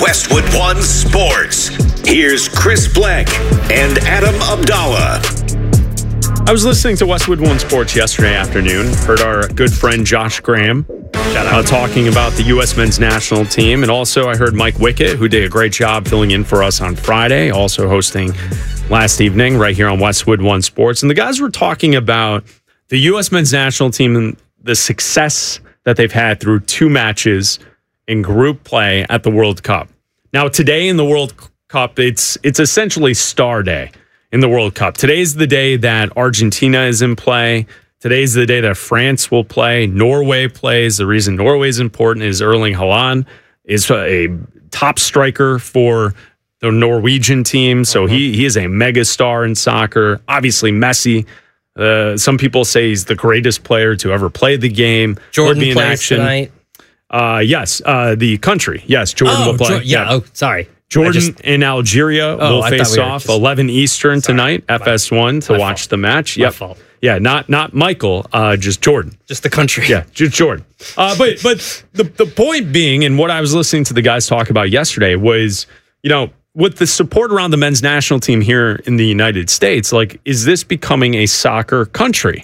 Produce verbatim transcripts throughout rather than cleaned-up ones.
Westwood One Sports. Here's Chris Blank and Adam Abdallah. I was listening to Westwood One Sports yesterday afternoon. Heard our good friend Josh Graham uh, talking about the U S men's national team. And also I heard Mike Wickett, who did a great job filling in for us on Friday, also hosting last evening right here on Westwood One Sports. And the guys were talking about the U S men's national team and the success that they've had through two matches in group play at the World Cup. Now, today in the World Cup, it's it's essentially Star Day in the World Cup. Today's the day that Argentina is in play. Today's the day that France will play. Norway plays. The reason Norway is important is Erling Haaland is a top striker for the Norwegian team. So uh-huh. he, he is a mega star in soccer. Obviously, Messi. Uh, some people say he's the greatest player to ever play the game. Jordan or be in plays action. tonight. Uh, yes, uh, the country. Yes, Jordan Oh, will play. Jo- yeah, oh, sorry. Jordan just- and Algeria Oh, will I face thought we were off just- eleven Eastern Sorry. tonight, F S one, to My watch fault. the match. My Yep. fault. Yeah, not not Michael, uh, just Jordan. Just the country. Yeah, just Jordan. Uh, but but the, the point being, and what I was listening to the guys talk about yesterday was, you know, with the support around the men's national team here in the United States, like, is this becoming a soccer country?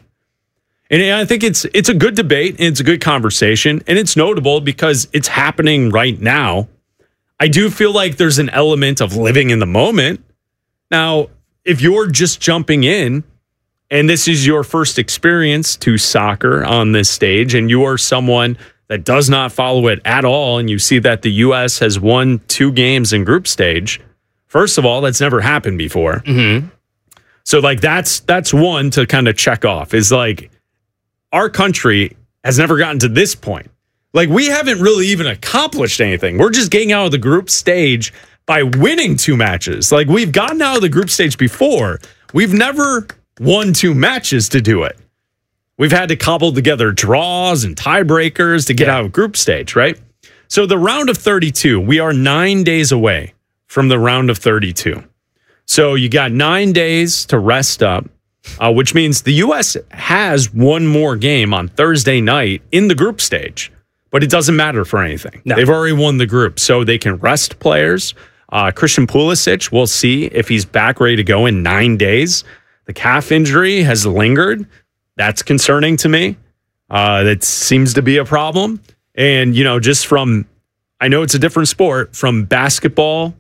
And I think it's it's a good debate, and it's a good conversation, and it's notable because it's happening right now. I do feel like there's an element of living in the moment. Now, if you're just jumping in, and this is your first experience to soccer on this stage, and you are someone that does not follow it at all, and you see that the U S has won two games in group stage, first of all, that's never happened before. Mm-hmm. So, like, that's that's one to kind of check off, is like, our country has never gotten to this point. Like, we haven't really even accomplished anything. We're just getting out of the group stage by winning two matches. Like, we've gotten out of the group stage before. We've never won two matches to do it. We've had to cobble together draws and tiebreakers to get Yeah. out of group stage, right? So the round of thirty-two, we are nine days away from the round of thirty-two. So you got nine days to rest up. Uh, which means the U S has one more game on Thursday night in the group stage, but it doesn't matter for anything. No. They've already won the group, so they can rest players. Uh, Christian Pulisic, we'll see if he's back ready to go in nine days. The calf injury has lingered. That's concerning to me. Uh, that seems to be a problem. And, you know, just from, I know it's a different sport, from basketball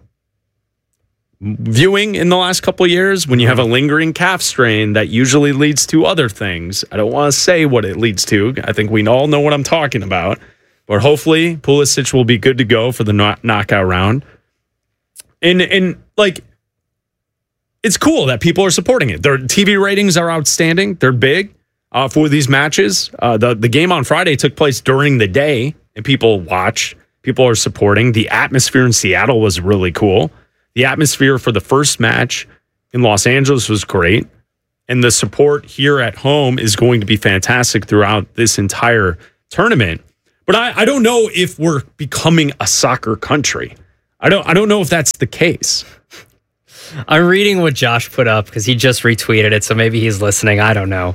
viewing in the last couple of years, when you have a lingering calf strain, that usually leads to other things. I don't want to say what it leads to. I think we all know what I'm talking about. But hopefully, Pulisic will be good to go for the knock- knockout round. And, and like, it's cool that people are supporting it. Their T V ratings are outstanding. They're big uh, for these matches. Uh, the, the game on Friday took place during the day, and people watch. People are supporting. The atmosphere in Seattle was really cool. The atmosphere for the first match in Los Angeles was great. And the support here at home is going to be fantastic throughout this entire tournament. But I, I don't know if we're becoming a soccer country. I don't I don't know if that's the case. I'm reading what Josh put up because he just retweeted it, so maybe he's listening. I don't know.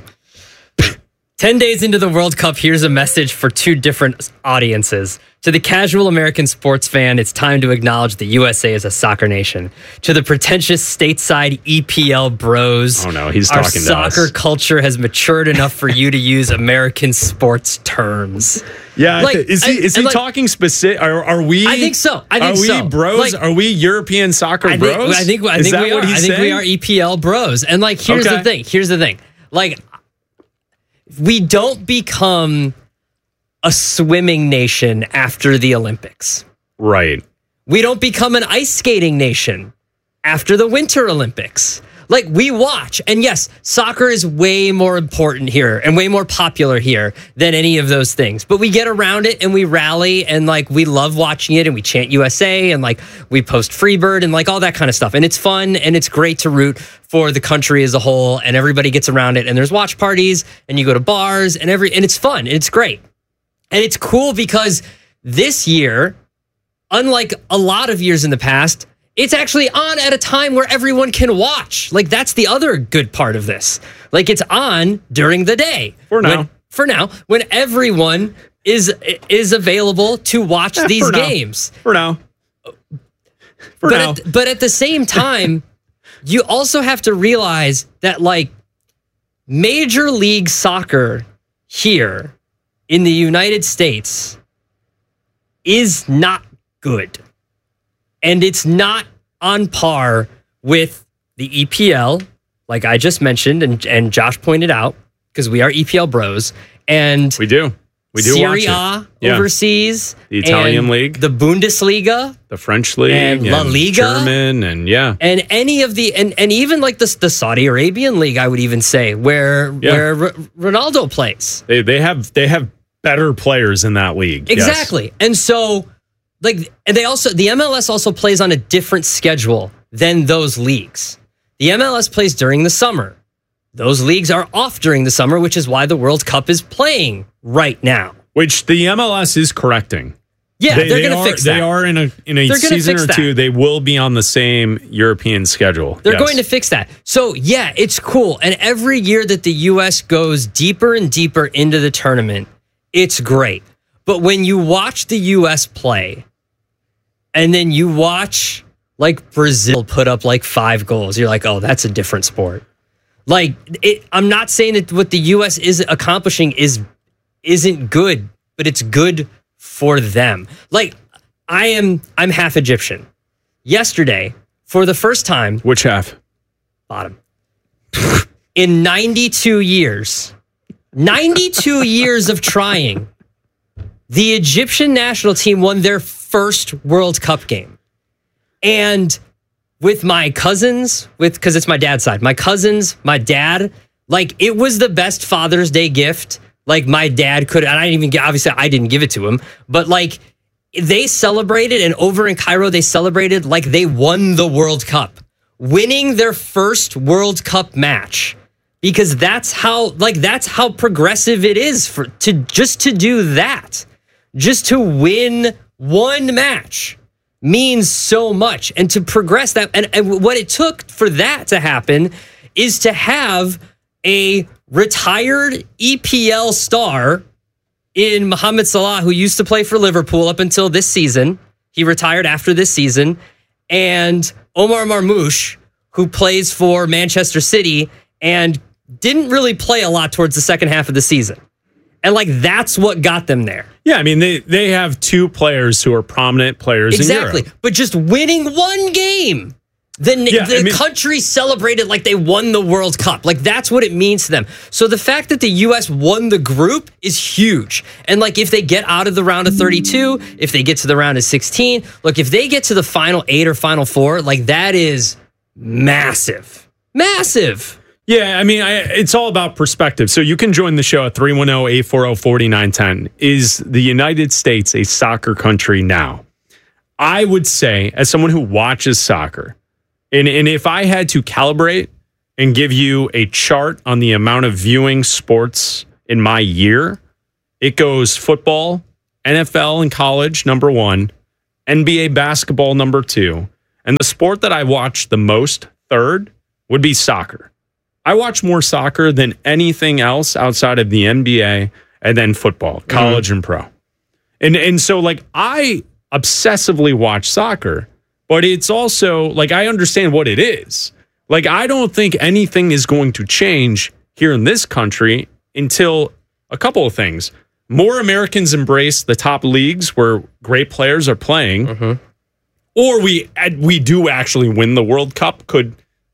Ten days into the World Cup, here's a message for two different audiences. To the casual American sports fan, it's time to acknowledge the U S A as a soccer nation. To the pretentious stateside E P L bros, oh no, he's our talking to soccer us. culture has matured enough for you to use American sports terms. Yeah, Like, is he is I- he like- talking specific? Are, are we? I think so. I think are we so. bros? Like- are we European soccer I think, bros? I think, I is think that we what are. he's I think saying? we are E P L bros. And like, here's Okay. the thing. Here's the thing. Like, we don't become a swimming nation after the Olympics. Right. We don't become an ice skating nation after the Winter Olympics. Like, we watch, and yes, soccer is way more important here and way more popular here than any of those things. But we get around it and we rally and like we love watching it and we chant U S A and like we post Freebird and like all that kind of stuff. And it's fun and it's great to root for the country as a whole, and everybody gets around it, and there's watch parties and you go to bars and every and it's fun and it's great. And it's cool because this year, unlike a lot of years in the past, it's actually on at a time where everyone can watch. Like, that's the other good part of this. Like, it's on during the day. For now. When, for now, when everyone is is available to watch Eh, these for now. games. For now. For but now. At, but at the same time, you also have to realize that like Major League Soccer here in the United States is not good. And it's not on par with the E P L, like I just mentioned and, and Josh pointed out, because we are E P L bros. And we do. We do Serie watch A it. Yeah. overseas. The Italian and league. The Bundesliga. The French league. And La Liga. German and yeah. And any of the, and, and even like the, the Saudi Arabian league, I would even say, where Yeah. where R- Ronaldo plays. They they have they have better players in that league. Exactly. Yes. And so, like, and they also, the M L S also plays on a different schedule than those leagues. The M L S plays during the summer. Those leagues are off during the summer, which is why the World Cup is playing right now. Which the M L S is correcting. Yeah, they, they're they going to fix that. They are in a in a season or two. That. They will be on the same European schedule. They're yes. going to fix that. So yeah, it's cool. And every year that the U S goes deeper and deeper into the tournament, it's great. But when you watch the U S play, and then you watch like Brazil put up like five goals, you're like, oh, that's a different sport. Like, it, I'm not saying that what the U S is accomplishing is isn't good, but it's good for them. Like, I am, I'm half Egyptian. Yesterday, for the first time, which half? Bottom. In ninety-two years, ninety-two years of trying, the Egyptian national team won their first World Cup game. And with my cousins, with because it's my dad's side, my cousins, my dad, like it was the best Father's Day gift. Like my dad could, and I didn't even get, obviously I didn't give it to him, but like they celebrated, and over in Cairo, they celebrated like they won the World Cup, winning their first World Cup match. Because that's how, like, that's how progressive it is for to just to do that, just to win one match means so much, and to progress that. And, and what it took for that to happen is to have a retired E P L star in Mohamed Salah, who used to play for Liverpool up until this season. He retired after this season, and Omar Marmoush, who plays for Manchester City and didn't really play a lot towards the second half of the season. And like, that's what got them there. Yeah, I mean, they, they have two players who are prominent players exactly. in Europe. But just winning one game, the, yeah, the I mean, country celebrated like they won the World Cup. Like, that's what it means to them. So the fact that the U S won the group is huge. And like, if they get out of the round of thirty-two, if they get to the round of sixteen, look, if they get to the final eight or final four, like that is massive. Massive. Yeah, I mean, I, it's all about perspective. So you can join the show at three one zero, eight four zero, four nine one zero. Is the United States a soccer country now? I would say, as someone who watches soccer, and, and if I had to calibrate and give you a chart on the amount of viewing sports in my year, it goes football, N F L and college, number one, N B A basketball, number two, and the sport that I watch the most, third, would be soccer. I watch more soccer than anything else outside of the N B A and then football, college mm-hmm. and pro. And and so like I obsessively watch soccer, but it's also like I understand what it is. Like I don't think anything is going to change here in this country until a couple of things. More Americans embrace the top leagues where great players are playing, mm-hmm. or we we do actually win the World Cup. Could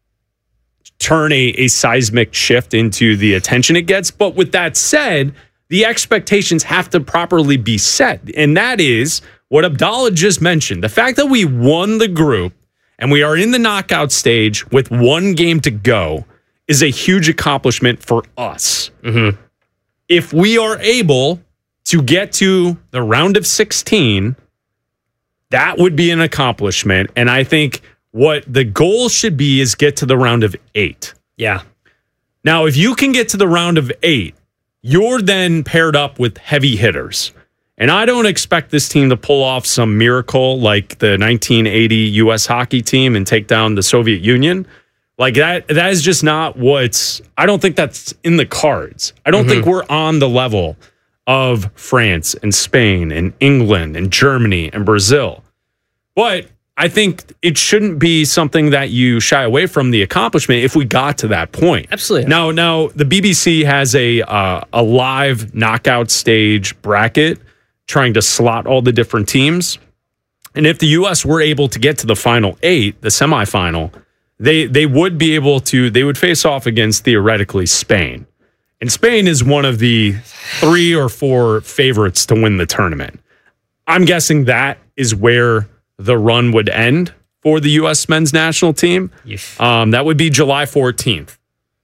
turn a, a seismic shift into the attention it gets. But with that said, the expectations have to properly be set. And that is what Abdallah just mentioned. The fact that we won the group and we are in the knockout stage with one game to go is a huge accomplishment for us. Mm-hmm. If we are able to get to the round of sixteen, that would be an accomplishment. And I think what the goal should be is get to the round of eight. Yeah. Now, if you can get to the round of eight, you're then paired up with heavy hitters. And I don't expect this team to pull off some miracle like the nineteen eighty U S hockey team and take down the Soviet Union. Like that, that is just not what's, I don't think that's in the cards. I don't mm-hmm. think we're on the level of France and Spain and England and Germany and Brazil. But I think it shouldn't be something that you shy away from the accomplishment if we got to that point. Absolutely. Now, now the B B C has a uh, a live knockout stage bracket trying to slot all the different teams. And if the U S were able to get to the final eight, the semifinal, they they would be able to, they would face off against theoretically Spain. And Spain is one of the three or four favorites to win the tournament. I'm guessing that is where the run would end for the U S men's national team. Yes. Um, that would be July fourteenth.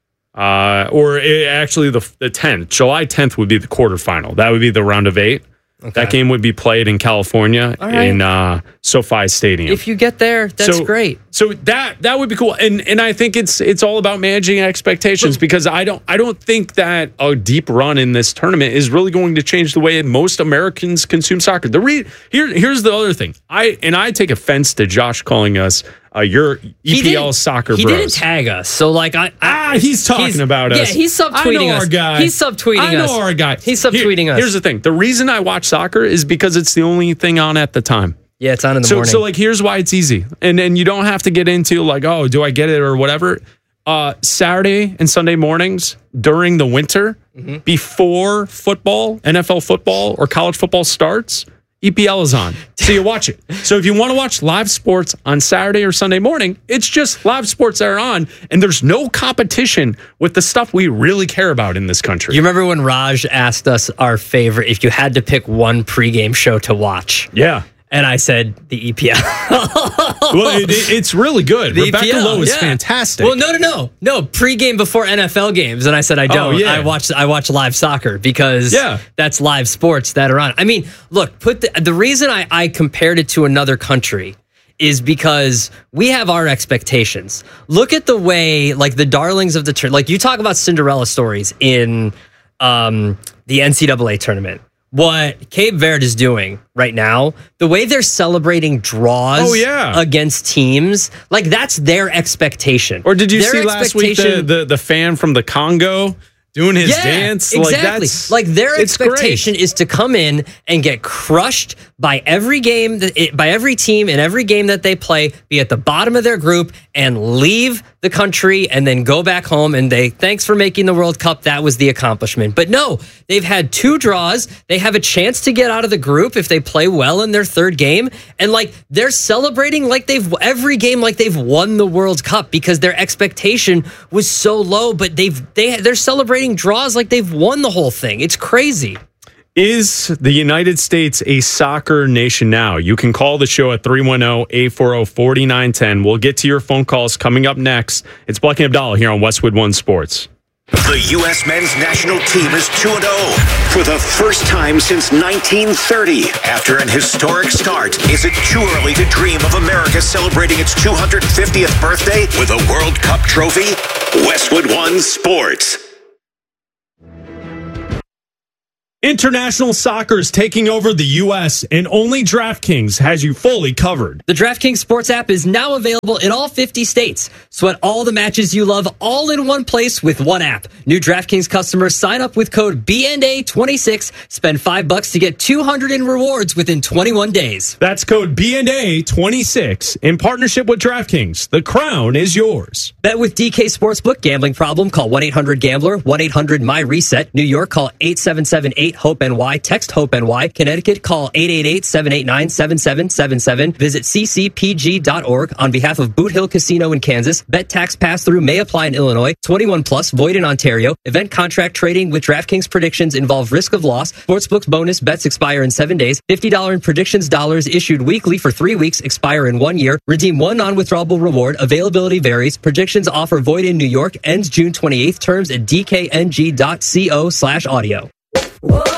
Uh, or it, actually the, the tenth. July tenth would be the quarterfinal. That would be the round of eight. Okay. That game would be played in California right. in uh, SoFi Stadium. If you get there, that's so, great. So that that would be cool, and and I think it's it's all about managing expectations because I don't I don't think that a deep run in this tournament is really going to change the way most Americans consume soccer. The re, here here's the other thing. I and I take offense to Josh calling us uh, your E P L soccer he bros. He didn't tag us, so like I, I ah he's talking he's, about us. Yeah, he's subtweeting I know us. Our guy. He's subtweeting us. I know us. Our guy. He's subtweeting Here, us. Here's the thing. The reason I watch soccer is because it's the only thing on at the time. Yeah, it's on in the so, morning. So, like, here's why it's easy. And and you don't have to get into, like, oh, do I get it or whatever. Uh, Saturday and Sunday mornings during the winter, mm-hmm. before football, N F L football, or college football starts, E P L is on. So you watch it. So if you want to watch live sports on Saturday or Sunday morning, it's just live sports that are on, and there's no competition with the stuff we really care about in this country. You remember when Raj asked us our favorite, if you had to pick one pregame show to watch? Yeah. And I said the E P L. Well, it, it, it's really good. The Rebecca E P L, Lowe is yeah. fantastic. Well, no, no, no, no. Pregame before N F L games, and I said I don't. Oh, yeah. I watch. I watch live soccer because yeah. that's live sports that are on. I mean, look, put the, the reason I, I compared it to another country is because we have our expectations. Look at the way, like the darlings of the tournament. Like you talk about Cinderella stories in um, the N C double A tournament. What Cape Verde is doing right now, the way they're celebrating draws oh, yeah. against teams, like that's their expectation. Or did you their see last week the, the, the fan from the Congo doing his yeah, dance? Exactly. Like, that's, like their expectation great. is to come in and get crushed by every game, that it, by every team in every game that they play, be at the bottom of their group and leave the country and then go back home and they, thanks for making the World Cup. That was the accomplishment. But no, they've had two draws. They have a chance to get out of the group if they play well in their third game. And like they're celebrating like they've every game like they've won the World Cup because their expectation was so low, but they've they they're celebrating draws like they've won the whole thing. It's crazy. Is the United States a soccer nation now? You can call the show at three one zero, eight four zero, four nine one zero. We'll get to your phone calls coming up next. It's Bleck and Abdallah here on Westwood One Sports. The U S men's national team is two and oh for the first time since nineteen thirty. After an historic start, is it too early to dream of America celebrating its two hundred fiftieth birthday with a World Cup trophy? Westwood One Sports. International soccer is taking over the U S, and only DraftKings has you fully covered. The DraftKings Sports app is now available in all fifty states. Sweat all the matches you love all in one place with one app. New DraftKings customers sign up with code B N A twenty-six. Spend five bucks to get two hundred in rewards within twenty-one days. That's code B N A twenty-six in partnership with DraftKings. The crown is yours. Bet with D K Sportsbook. Gambling problem? Call one eight hundred gambler, one eight hundred my reset. New York, call eight seven seven eight hope N Y. Text HOPE N Y. Connecticut, call eight eight eight, seven eight nine, seven seven seven seven. Visit c c p g dot org. On behalf of Boot Hill Casino in Kansas, bet tax pass-through may apply in Illinois. twenty-one plus, void in Ontario. Event contract trading with DraftKings predictions involve risk of loss. Sportsbook's bonus bets expire in seven days. fifty dollars in predictions dollars issued weekly for three weeks, expire in one year. Redeem one non-withdrawable reward. Availability varies. Predictions offer void in New York. Ends June twenty-eighth. Terms at d k n g dot co slash audio.